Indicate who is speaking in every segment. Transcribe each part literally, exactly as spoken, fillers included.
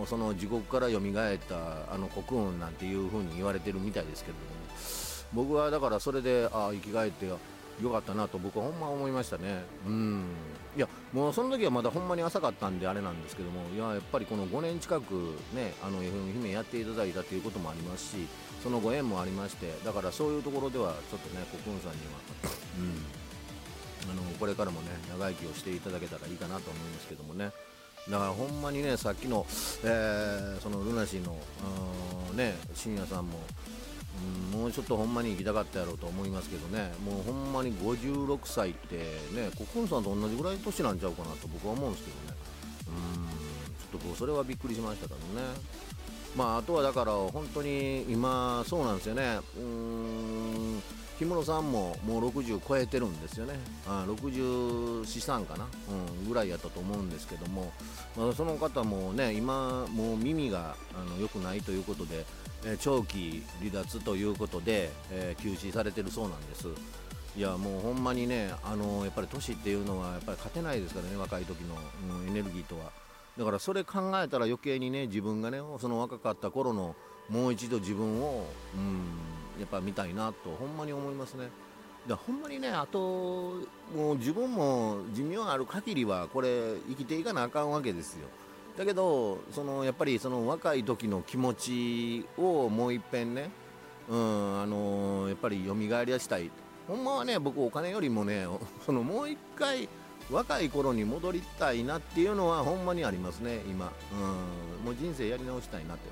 Speaker 1: のその地獄から蘇ったあの国運なんていう風に言われてるみたいですけれども、僕はだからそれであ生き返ってよかったなと僕はほんま思いましたね。うんいやもうその時はまだほんまに浅かったんであれなんですけども、いややっぱりこのごねん近くねあの エフエム 姫やっていただいたということもありますし、そのご縁もありまして、だからそういうところではちょっとね国運さんにはうんあのこれからもね長生きをしていただけたらいいかなと思いますけどもね。だからほんまにねさっきの、えー、そのルナシーのね深夜さんも、うん、もうちょっとほんまに行きたかったやろうと思いますけどね、もうほんまにごじゅうろくさいってね国分さんと同じぐらい年なんちゃうかなと僕は思うんですけどね。うんちょっとそれはびっくりしましたからね。まああとはだから本当に今そうなんですよね。うーん氷室さんももうろくじゅう超えてるんですよね。あろくじゅうよん、さんかな、うん、ぐらいやったと思うんですけども、まあ、その方もね今もう耳があの良くないということで、えー長期離脱ということで、えー休止されてるそうなんです。いやもうほんまにねあのやっぱり年っていうのはやっぱり勝てないですからね、若い時の、うん、エネルギーとは。だからそれ考えたら余計にね自分がねその若かった頃のもう一度自分を、うん、やっぱ見たいなとほんまに思いますね。だからほんまにねあともう自分も寿命ある限りはこれ生きていかなあかんわけですよ。だけどそのやっぱりその若い時の気持ちをもう一遍ね、うんあのやっぱり蘇り出したい。ほんまはね僕お金よりもねそのもう一回若い頃に戻りたいなっていうのはほんまにありますね今。うんもう人生やり直したいなって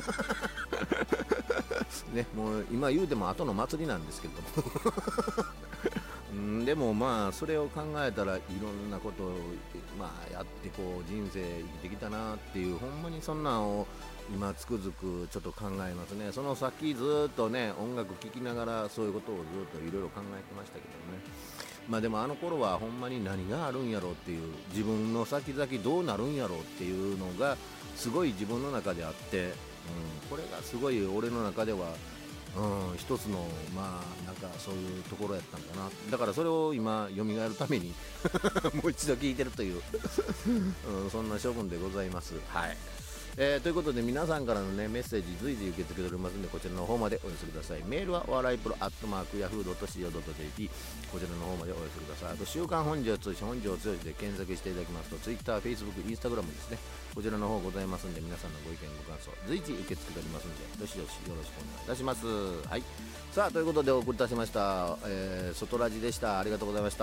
Speaker 1: ね、もう今言うても後の祭りなんですけれどもうんでもまあそれを考えたらいろんなことを、まあ、やってこう人生生きてきたなっていうほんまにそんなんを今つくづくちょっと考えますね。その先ずっとね音楽聴きながらそういうことをずっといろいろ考えてましたけどね。まあでもあの頃はほんまに何があるんやろうっていう自分の先々どうなるんやろうっていうのがすごい自分の中であって、うん、これがすごい俺の中では、うん、一つのまあなんかそういうところやったんかな。だからそれを今蘇るためにもう一度聞いてるという、うん、そんな処分でございます。はい。えーということで皆さんからの、ね、メッセージ随時受け付けておりますのでこちらの方までお寄せください。メールはお笑いプロアットマークヤフー .シーオー ドット ジェーピー こちらの方までお寄せください。あと週刊本庄通信本庄通信で検索していただきますと Twitter、Facebook、Instagram ですねこちらの方ございますんで皆さんのご意見ご感想随時受け付けておりますんでどしどしよろしくお願いいたします。はい。さあということでお送りいたしました、えー、外ラジでした。ありがとうございました。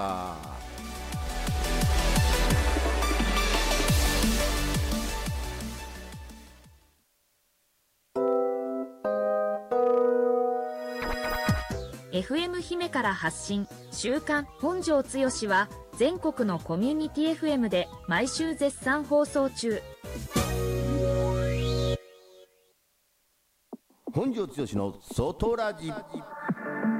Speaker 2: エフエム 姫から発信週刊本庄つよしは全国のコミュニティ エフエム で毎週絶賛放送中。
Speaker 1: 本庄剛志の外ラジ。